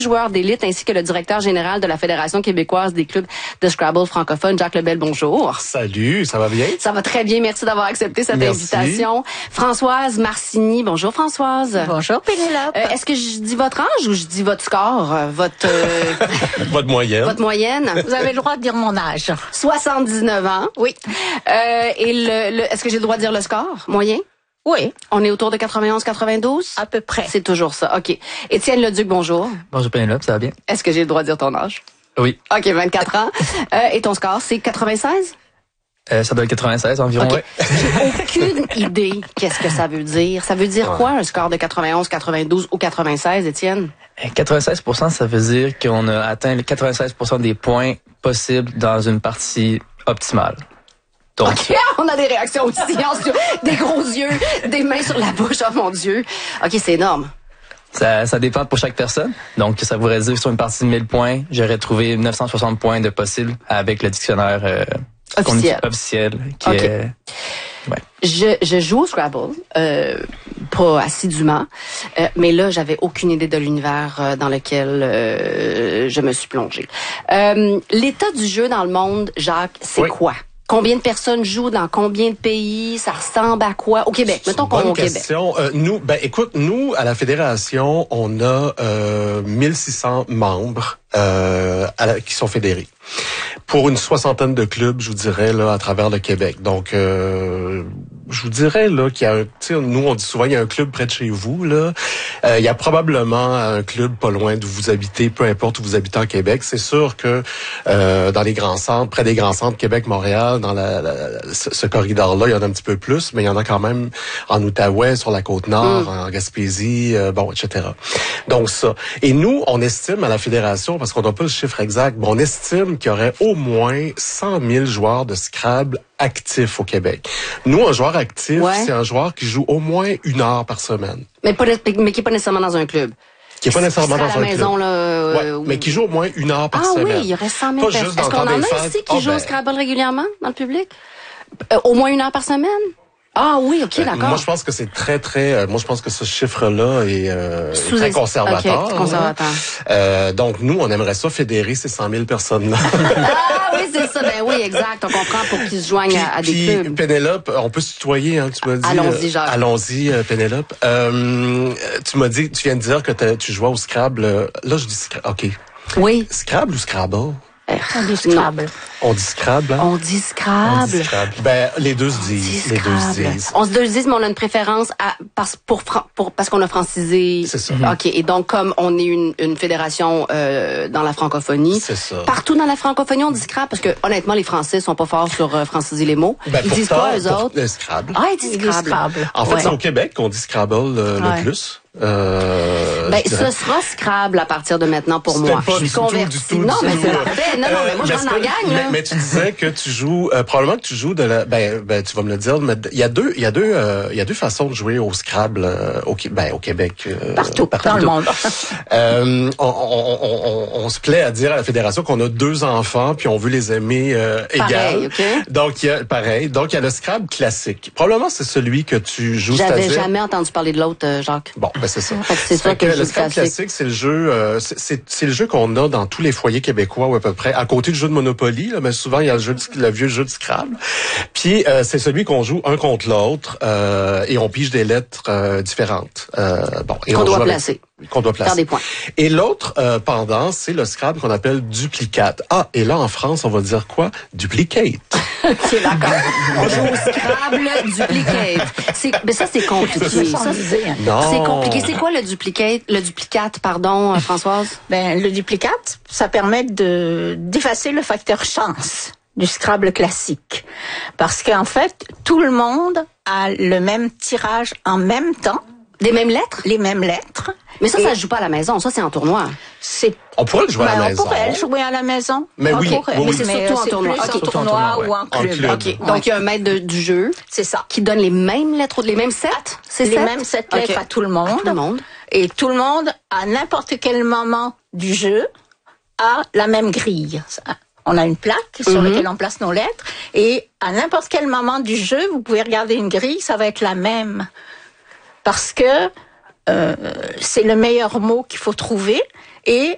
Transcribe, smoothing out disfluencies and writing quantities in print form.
joueur d'élite ainsi que le directeur général de la Fédération québécoise des clubs de Scrabble francophone, Jacques Lebel. Bonjour. Salut, ça va bien? Ça va très bien. Merci d'avoir accepté cette invitation. Françoise Marcini. Bonjour Françoise. Bonjour Pénélope. Est-ce que je dis votre âge ou je dis votre score? Votre moyenne. Votre moyenne. Vous avez le droit de dire mon âge. 79 ans. Oui. Est-ce que j'ai le droit de dire le score moyen? Oui. On est autour de 91-92? À peu près. C'est toujours ça. OK. Étienne Leduc, bonjour. Bonjour Pénélope, ça va bien? Est-ce que j'ai le droit de dire ton âge? Oui. OK, 24 ans. Et ton score, c'est 96? Ça doit être 96 environ, okay. Ouais. J'ai aucune idée qu'est-ce que ça veut dire. Ça veut dire quoi, un score de 91, 92 ou 96, Étienne? 96%, ça veut dire qu'on a atteint les 96% des points possibles dans une partie optimale. Donc, OK, on a des réactions aussi, des gros yeux, des mains sur la bouche, oh mon Dieu. OK, c'est énorme. Ça dépend pour chaque personne. Donc, ça voudrait dire sur une partie de 1000 points, j'aurais trouvé 960 points de possible avec le dictionnaire officiel qui est... Ouais. Je joue au Scrabble, pas assidûment, mais là, j'avais aucune idée de l'univers dans lequel je me suis plongée. L'état du jeu dans le monde, Jacques, c'est quoi? Combien de personnes jouent dans combien de pays? Ça ressemble à quoi? Au Québec, mettons qu'on est au Québec. Nous, à la Fédération, on a 1600 membres qui sont fédérés. Pour une soixantaine de clubs, je vous dirais, là, à travers le Québec. Donc, je vous dirais là qu'il y a nous on dit souvent il y a un club près de chez vous là. Il y a probablement un club pas loin d'où vous habitez, peu importe où vous habitez en Québec. C'est sûr que dans les grands centres, près des grands centres, Québec, Montréal, dans ce corridor-là, il y en a un petit peu plus, mais il y en a quand même en Outaouais, sur la Côte-Nord, en Gaspésie, etc. Donc ça. Et nous, on estime à la Fédération, parce qu'on n'a pas le chiffre exact, mais on estime qu'il y aurait au moins 100 000 joueurs de Scrabble actifs au Québec. Nous, un joueur actif, c'est un joueur qui joue au moins 1 heure par semaine. Mais qui n'est pas nécessairement dans un club. Qui est pas nécessairement dans un maison, club. Là, mais qui joue au moins 1 heure par semaine. Ah oui, il y aurait 100 000 personnes. Est-ce qu'on en a ici qui jouent au Scrabble régulièrement dans le public? Au moins 1 heure par semaine? Ah oui, OK, d'accord. Moi, je pense que c'est très... moi, je pense que ce chiffre-là est très conservateur. Okay, conservateur. Donc, nous, on aimerait ça fédérer ces 100 000 personnes-là. Ah oui, c'est ça. Ben oui, exact. On comprend pour qu'ils se joignent à des clubs. Pénélope, on peut se tutoyer, hein, tu m'as dit. Allons-y, Jacques. Allons-y, Pénélope. Tu m'as dit, tu viens de dire que tu jouais au Scrabble. Là, je dis Scrabble. OK. Oui. Scrabble ou Scrabble? On dit Scrabble. On dit Scrabble, hein? On dit Scrabble. On dit Scrabble. Ben, les deux se disent. Les deux se disent. On se disent, mais on a une préférence parce qu'on a francisé. C'est ça. OK. Et donc, comme on est une fédération dans la francophonie. C'est ça. Partout dans la francophonie, on dit Scrabble parce que, honnêtement, les Français sont pas forts sur franciser les mots. Ben, ils disent quoi, eux autres? Scrabble. Ah, ils disent Scrabble. En fait, c'est au Québec qu'on dit Scrabble le plus. Ce sera Scrabble à partir de maintenant pour moi. Je suis convertie. Non, mais c'est parfait. Non, mais moi, je rentre dans la gang, là. Mais tu disais que tu joues, probablement que tu joues tu vas me le dire, mais il y a deux façons de jouer au Scrabble au Québec. Partout dans le monde. On se plaît à dire à la Fédération qu'on a 2 enfants puis on veut les aimer égal. Okay. Donc, il y a le Scrabble classique. Probablement, c'est celui que tu joues. J'avais jamais entendu parler de l'autre, Jacques. Bon, ben c'est ça. C'est ça que le Scrabble classique, c'est le jeu, c'est le jeu qu'on a dans tous les foyers québécois ou à peu près. À côté du jeu de Monopoly, là, mais souvent il y a le vieux jeu de Scrabble. Puis c'est celui qu'on joue un contre l'autre et on pige des lettres différentes. Et qu'on doit placer. Faire des points. Et l'autre pendant, c'est le Scrabble qu'on appelle duplicate. Ah, et là en France, on va dire quoi? Duplicate. OK, d'accord. On joue au Scrabble duplicate. Mais ça, c'est compliqué. C'est compliqué. C'est quoi le duplicate, pardon, Françoise? Ben, le duplicate, ça permet d'effacer le facteur chance du Scrabble classique. Parce qu'en fait, tout le monde a le même tirage en même temps. Des mêmes lettres? Les mêmes lettres. Mais ça se joue pas à la maison. Ça, c'est en tournoi. On pourrait le jouer à la maison. On pourrait le jouer à la maison. Mais oui. Mais c'est surtout en tournoi. En tournoi ou en club. OK. Donc, il y a un maître du jeu. C'est ça. Qui donne les mêmes lettres, les mêmes 7? C'est les mêmes 7 lettres à tout le monde. Et tout le monde, à n'importe quel moment du jeu, a la même grille. On a une plaque sur laquelle on place nos lettres. Et à n'importe quel moment du jeu, vous pouvez regarder une grille, ça va être la même. Parce que c'est le meilleur mot qu'il faut trouver. Et